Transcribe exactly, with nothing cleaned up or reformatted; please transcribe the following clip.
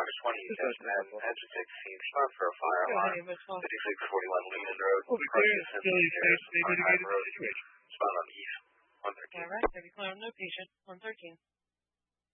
Driver twenty, Destin, engine sixteen, respond for a fire alarm, fifty-six forty-one Lehman Road, Carson, Harrison, Road, respond on East one thirteen. All right, thirty-five, no patient, one thirteen.